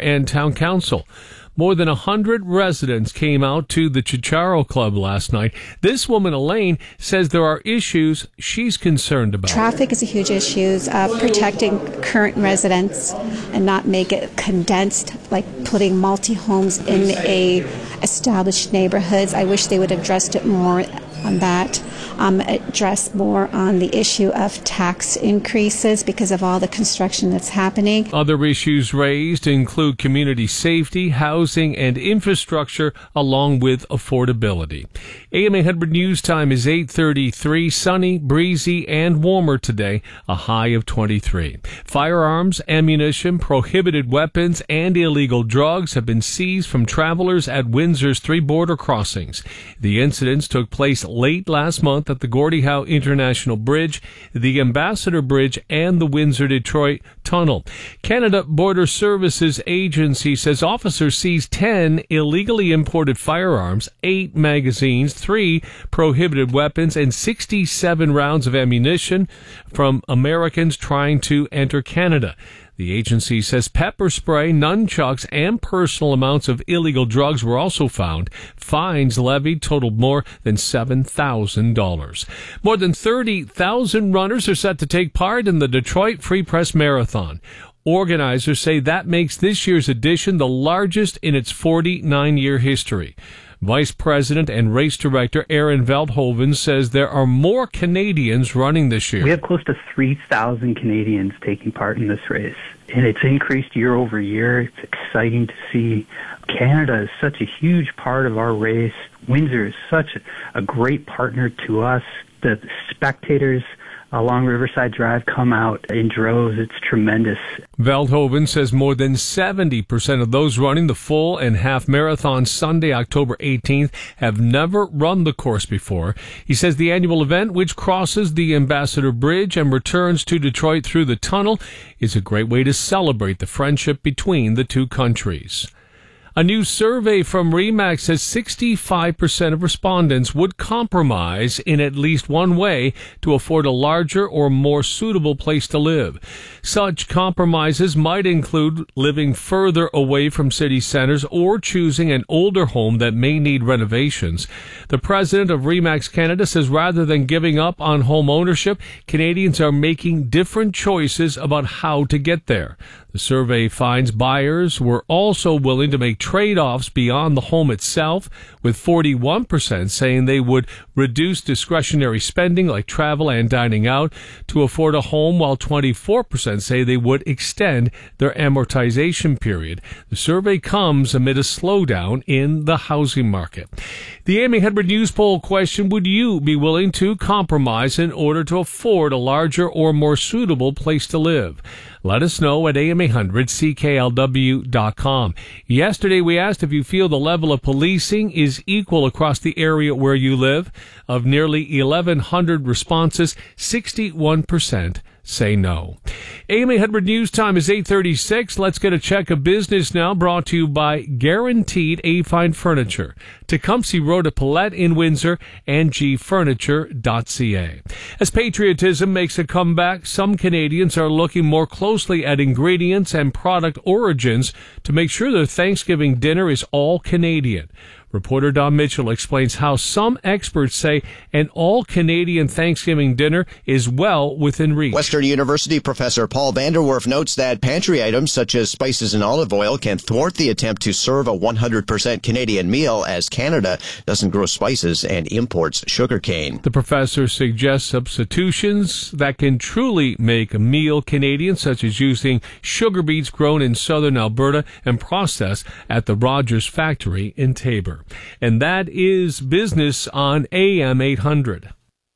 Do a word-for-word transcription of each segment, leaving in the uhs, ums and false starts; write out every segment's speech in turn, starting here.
and town council. More than one hundred residents came out to the Chicharo Club last night. This woman, Elaine, says there are issues she's concerned about. Traffic is a huge issue. Uh, protecting current residents and not make it condensed, like putting multi-homes in a established neighborhoods. I wish they would have addressed it more on that. Um, address more on the issue of tax increases because of all the construction that's happening. Other issues raised include community safety, housing, and infrastructure, along with affordability. A M eight hundred News Time is eight thirty-three, sunny, breezy, and warmer today, a high of twenty-three. Firearms, ammunition, prohibited weapons, and illegal drugs have been seized from travelers at Windsor's three border crossings. The incidents took place late last month at the Gordie Howe International Bridge, the Ambassador Bridge, and the Windsor-Detroit Tunnel. Canada Border Services Agency says officers seized ten illegally imported firearms, eight magazines, three prohibited weapons, and sixty-seven rounds of ammunition from Americans trying to enter Canada. The agency says pepper spray, nunchucks, and personal amounts of illegal drugs were also found. Fines levied totaled more than seven thousand dollars. More than thirty thousand runners are set to take part in the Detroit Free Press Marathon. Organizers say that makes this year's edition the largest in its forty-nine-year history. Vice President and Race Director Aaron Veldhoven says there are more Canadians running this year. We have close to three thousand Canadians taking part in this race, and it's increased year over year. It's exciting to see. Canada is such a huge part of our race. Windsor is such a, a great partner to us. The spectators along Riverside Drive come out in droves. It's tremendous. Veldhoven says more than seventy percent of those running the full and half marathon Sunday, October eighteenth, have never run the course before. He says the annual event, which crosses the Ambassador Bridge and returns to Detroit through the tunnel, is a great way to celebrate the friendship between the two countries. A new survey from RE/MAX says sixty-five percent of respondents would compromise in at least one way to afford a larger or more suitable place to live. Such compromises might include living further away from city centers or choosing an older home that may need renovations. The president of RE/MAX Canada says rather than giving up on home ownership, Canadians are making different choices about how to get there. The survey finds buyers were also willing to make trade-offs beyond the home itself, with forty-one percent saying they would reduce discretionary spending like travel and dining out to afford a home, while twenty-four percent say they would extend their amortization period. The survey comes amid a slowdown in the housing market. The A M eight hundred News poll question: would you be willing to compromise in order to afford a larger or more suitable place to live? Let us know at A M eight hundred C K L W dot com. Yesterday we asked if you feel the level of policing is equal across the area where you live. Of nearly eleven hundred responses, sixty-one percent say no. A M eight hundred News Time is eight thirty-six. Let's get a check of business now, brought to you by Guaranteed A-Fine Furniture, Tecumseh Road at Paulette in Windsor, and g furniture dot c a. As patriotism makes a comeback, some Canadians are looking more closely at ingredients and product origins to make sure their Thanksgiving dinner is all Canadian. Reporter Don Mitchell explains how some experts say an all-Canadian Thanksgiving dinner is well within reach. Western University professor Paul Vanderwerf notes that pantry items such as spices and olive oil can thwart the attempt to serve a one hundred percent Canadian meal, as Canada doesn't grow spices and imports sugarcane. The professor suggests substitutions that can truly make a meal Canadian, such as using sugar beets grown in southern Alberta and processed at the Rogers factory in Tabor. And that is business on A M eight hundred.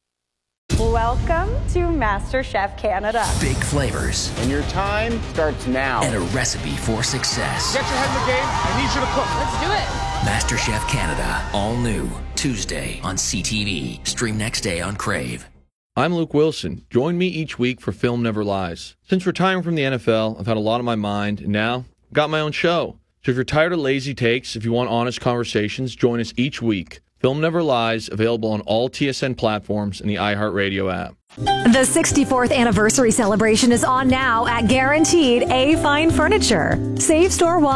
Welcome to MasterChef Canada. Big flavors. And your time starts now. And a recipe for success. Get your head in the game. I need you to cook. Let's do it. MasterChef Canada. All new. Tuesday on C T V. Stream next day on Crave. I'm Luke Wilson. Join me each week for Film Never Lies. Since retiring from the N F L, I've had a lot on my mind, and now I've got my own show. So if you're tired of lazy takes, if you want honest conversations, join us each week. Film Never Lies, available on all T S N platforms and the iHeartRadio app. The sixty-fourth anniversary celebration is on now at Guaranteed A-Fine Furniture. Save store-wide